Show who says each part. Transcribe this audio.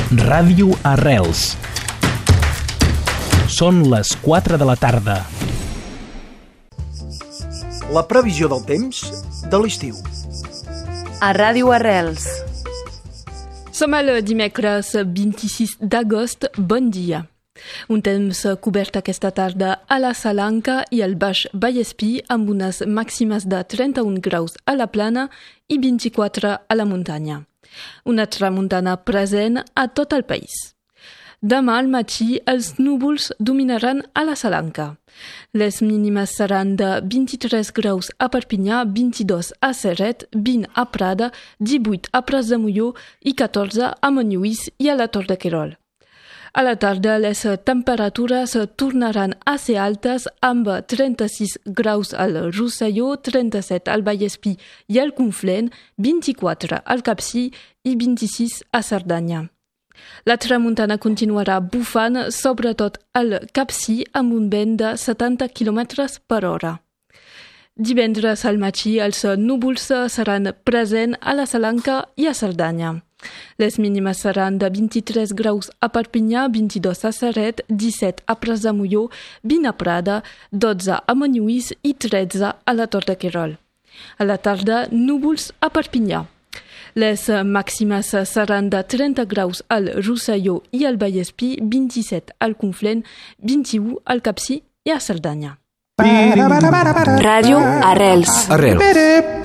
Speaker 1: Ràdio Arrels. Són les 4 de la tarda.
Speaker 2: La previsió del temps de l'estiu.
Speaker 3: A Ràdio Arrels.
Speaker 4: Som el dimecres 26 d'agost. Bon dia. Un temps cobert aquesta tarda a la Salanca i al Baix Vallespir amb unes màximes de 31 graus a la plana i 24 a la muntanya. Una tramuntana present a tot el país. Demà al matí els núvols dominaran a la Salanca. Les mínimes seran de 23 graus a Perpinyà, 22 a Ceret, 20 a Prada, 18 a Pras de Molló i 14 a Montlluís i a la Tor de Querol. A la tarda les temperatures tornaran a ser altes amb 36 graus al Rosselló, 37 al Vallespir i al Conflent, 24 al Capcir i 26 a Cerdanya. La tramuntana continuarà bufant sobretot al Capcir amb un vent de 70 km per hora. Divendres al matí els núvols seran presents a la Salanca i a Cerdanya. Les mínimes seran de 23 graus a Perpinyà, 22 a Ceret, 17 a Pras de Molló, 20 a Prada, 12 a Montlluís i 13 a la Tor de Querol. A la tarda, núvols a Perpinyà. Les màximes seran de 30 graus al Rosselló i al Vallespir, 27 al Conflent, 21 al Capcir i a Cerdanya.
Speaker 3: Ràdio Arrels.
Speaker 5: Arrels.